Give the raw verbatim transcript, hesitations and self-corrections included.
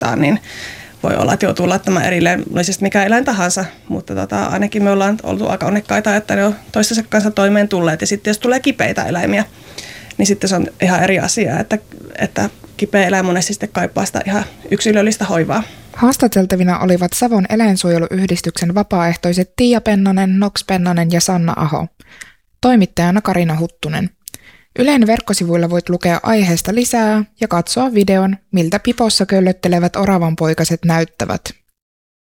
harjoittaa, niin voi olla, että joutuu laittamaan erilleen, oli siis mikä eläin tahansa, mutta tota, ainakin me ollaan oltu aika onnekkaita, että ne on toistensa kanssa toimeen tulleet. Ja sitten jos tulee kipeitä eläimiä, niin sitten se on ihan eri asia, että, että kipeä eläin monesti sitten kaipaa sitä ihan yksilöllistä hoivaa. Haastateltavina olivat Savon eläinsuojeluyhdistyksen vapaaehtoiset Tiia Pennanen, Nox Pennanen ja Sanna Aho. Toimittajana Karina Huttunen. Ylen verkkosivuilla voit lukea aiheesta lisää ja katsoa videon, miltä pipossa köllöttelevät oravanpoikaset näyttävät.